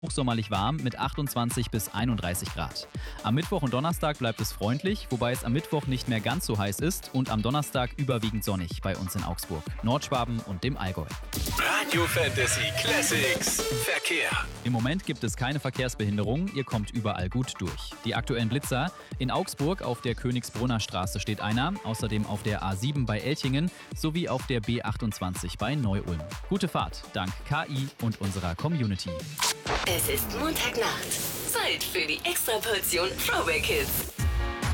Hochsommerlich warm mit 28 bis 31 Grad. Am Mittwoch und Donnerstag bleibt es freundlich, wobei es am Mittwoch nicht mehr ganz so heiß ist und am Donnerstag überwiegend sonnig bei uns in Augsburg, Nordschwaben und dem Allgäu. Radio Fantasy Classics Verkehr. Im Moment gibt es keine Verkehrsbehinderung, ihr kommt überall gut durch. Die aktuellen Blitzer: in Augsburg auf der Königsbrunner Straße steht einer, außerdem auf der A7 bei Elchingen sowie auf der B28 bei Neu-Ulm. Gute Fahrt, dank KI und unserer Community. Es ist Montagnacht. Zeit für die Extraportion Throwback Hits.